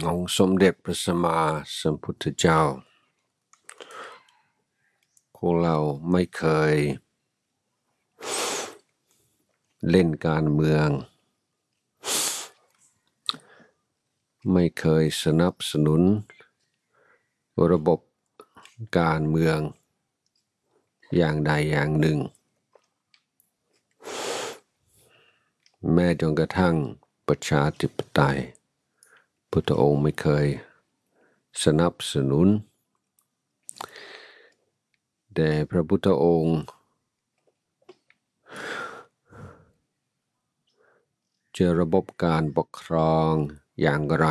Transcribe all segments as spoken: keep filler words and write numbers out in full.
องค์สมเด็จพระสัมมาสัมพุทธเจ้าพวกเราไม่เคยเล่นการเมืองไม่เคยสนับสนุนระบบการเมืองอย่างใดอย่างหนึ่งแม้จนกระทั่งประชาธิปไตยพุทธองค์ไม่เคยสนับสนุนแต่พระพุทธองค์จะระบบการปกครองอย่างไร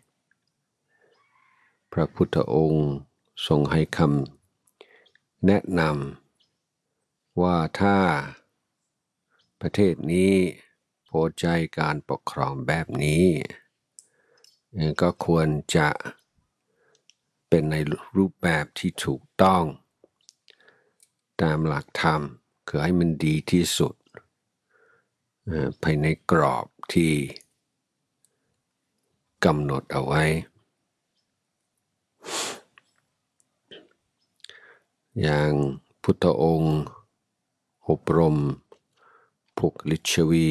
พระพุทธองค์ทรงให้คำแนะนำว่าถ้าประเทศนี้พอใจการปกครองแบบนี้ก็ควรจะเป็นในรูปแบบที่ถูกต้องตามหลักธรรมคือให้มันดีที่สุดภายในกรอบที่กำหนดเอาไว้อย่างพุทธองค์อบรมพวกฤชวี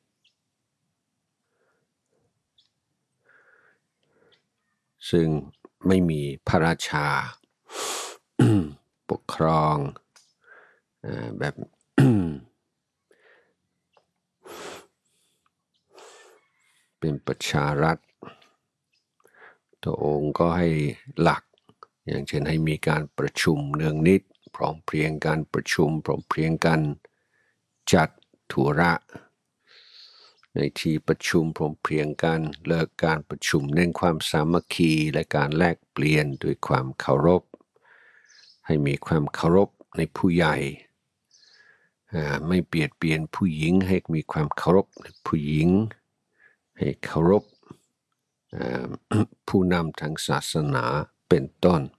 ซึ่งไม่มีพระราชา ปกครองแบบ เป็นประชารัฐตัวองค์ก็ให้หลักอย่างเช่นให้มีการประชุมเนืองนิดพร้อมเพรียงการประชุมพร้อมเพรียงกันจัดธุระในที่ประชุมพร้อมเพรียงกันเลิกการประชุมเน้นความสามัคคีและการแลกเปลี่ยนด้วยความเคารพให้มีความเคารพในผู้ใหญ่ไม่เบียดเบียนผู้หญิงให้มีความเคารพในผู้หญิงให้เคารพผู้นำทางศาสนาเป็นต้น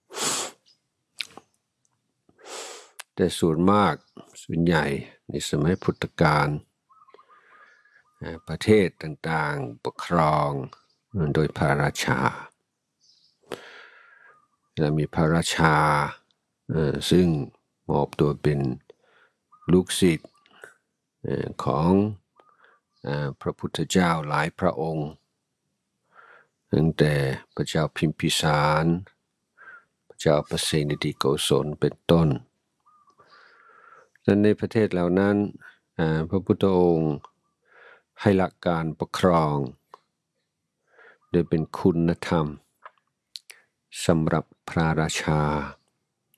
แต่ส่วนมากส่วนใหญ่ในสมัยพุทธกาลประเทศต่างๆปกครองโดยพระราชาและมีพระราชาซึ่งมอบตัวเป็นลูกศิษย์ของพระพุทธเจ้าหลายพระองค์ตั้งแต่พระเจ้าพิมพิสารพระเจ้าประเสนทิโกศลเป็นต้นในประเทศเหล่านั้นพระพุทธองค์ให้หลักการปกครองโดยเป็นคุณธรรมสำหรับพระราชา